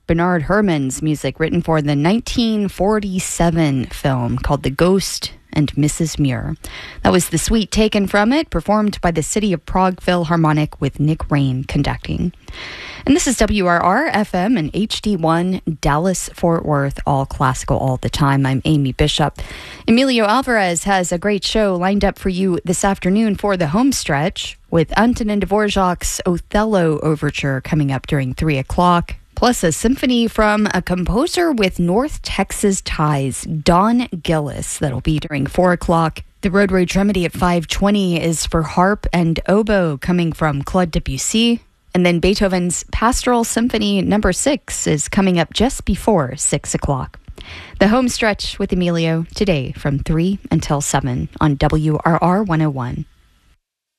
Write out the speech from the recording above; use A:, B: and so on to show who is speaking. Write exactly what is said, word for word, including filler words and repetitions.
A: Bernard Herrmann's music written for the nineteen forty-seven film called The Ghost and Missus Muir. That was the suite taken from it, performed by the City of Prague Philharmonic with Nick Rain conducting. And this is W R R F M and H D one, Dallas-Fort Worth, all classical all the time. I'm Amy Bishop. Emilio Alvarez has a great show lined up for you this afternoon for the home stretch, with Antonin Dvorak's Othello Overture coming up during three o'clock. Plus a symphony from a composer with North Texas ties, Don Gillis. That'll be during four o'clock. The Road Rage Remedy at five twenty is for harp and oboe coming from Claude Debussy. And then Beethoven's Pastoral Symphony number six is coming up just before six o'clock. The home stretch with Emilio today from three until seven on W R R one oh one.